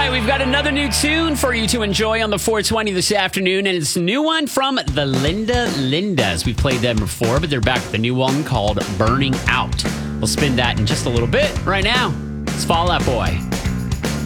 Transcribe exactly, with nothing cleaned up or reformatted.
right, we've got another new tune for you to enjoy on the four twenty this afternoon, and it's a new one from the Linda Lindas. We've played them before, but they're back with a new one called Burning Out. We'll spin that in just a little bit. Right now, it's Fall Out Boy.